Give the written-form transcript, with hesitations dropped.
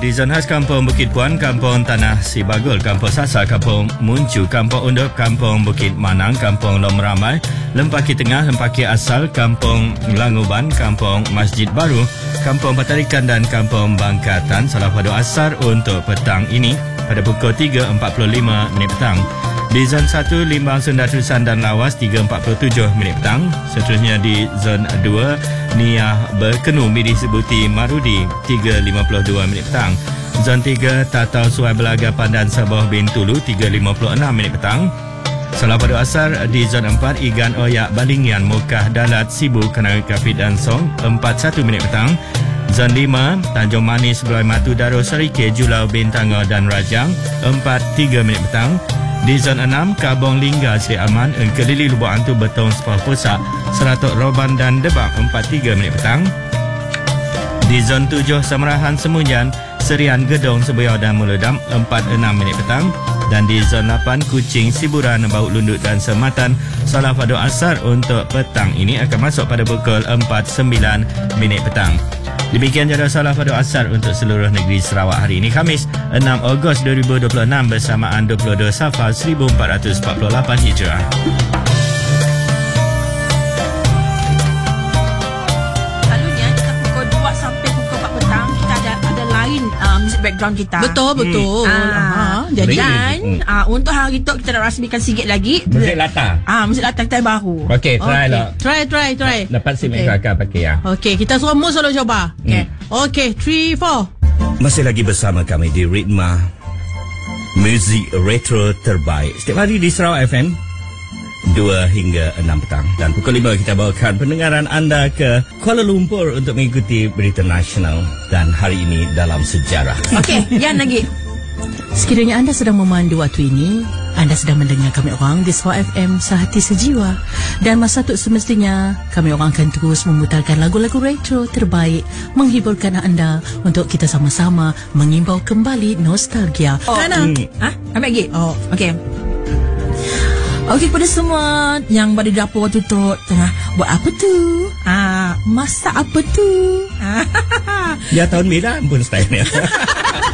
di zon khas Kampung Bukit Puan, Kampung Tanah Sibagul, Kampung Sasa, Kampung Muncu, Kampung Unduk, Kampung Bukit Manang, Kampung Lom Ramai, Lempaki Tengah, Lempaki Asal, Kampung Languban, Kampung Masjid Baru, Kampung Patarikan dan Kampung Bangkatan. Salah pada asar untuk petang ini pada pukul 3.45 petang. Di zon 1, Limbang, Sunda, Terusan dan Lawas 3.47 petang. Seterusnya di zon 2, Niah, Berkenumi disebuti Marudi 3.52 petang. Zon 3, Tatau, Suai Belaga, Pandan, Sabah, Bintulu 3.56 petang. Salah pada asar di zon 4, Igan, Oyak, Balingian, Mukah, Dalat, Sibu, Kenari, Kapit dan Song 41 petang. Zon 5, Tanjung Manis, Beloi Matu, Daro, Sarike, Julau, Bintangor dan Rajang 43 petang. Di zon 6, Kabong, Lingga, Seri Aman, Kelili, Lubuk Antu, Betong, Sepah Pusak, Seratok, Roban dan Debak 43 petang. Di zon 7, Samarahan, Semunyan, Serian, Gedong, Sebuyau dan Muludam 46 petang. Dan di zon 8, Kuching, Siburan, Bauk Lundut dan Sematan. Salah pada asar untuk petang ini akan masuk pada pukul 4.09 petang. Demikian jadual salah pada asar untuk seluruh negeri Sarawak hari ini, Khamis 6 Ogos 2026 bersamaan 22 Safar 1448 Hijrah. Selalunya kita pukul 2 sampai pukul 4 petang kita ada lain music background kita. Betul. Jadi untuk hari tu kita nak rasmikan sikit lagi Musik latar. musik latar kita baru. Okey, try lah. Try. Dapat si mereka pakai ya. Okey, kita suruh Mus selalu cuba. Okey, 3, 4. Masih lagi bersama kami di Ritma Muzik Retro Terbaik setiap hari di Sarawak FM 2 hingga 6 petang. Dan pukul 5 kita bawakan pendengaran anda ke Kuala Lumpur untuk mengikuti berita nasional dan hari ini dalam sejarah. Okey, Yan lagi. Sekiranya anda sedang memandu waktu ini, anda sedang mendengar kami orang di Sarawak FM Sehati Sejiwa. Dan masa tu semestinya kami orang akan terus memutarkan lagu-lagu retro terbaik, menghiburkan anda untuk kita sama-sama mengimbau kembali nostalgia. Mana? Ambil lagi. Okey. Okey, kepada semua yang berada di dapur waktu tu tengah buat apa tu? Masak apa tu? Ya tahun merah pun style ni.